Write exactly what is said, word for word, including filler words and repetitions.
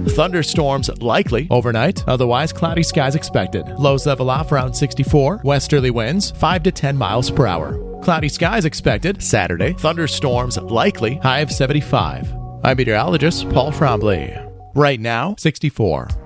Thunderstorms likely overnight, otherwise cloudy skies expected. Lows level off around sixty-four. Westerly winds five to ten miles per hour. Cloudy skies expected Saturday. Thunderstorms likely, high of seventy-five. I'm meteorologist Paul Trombley. Right now, sixty-four.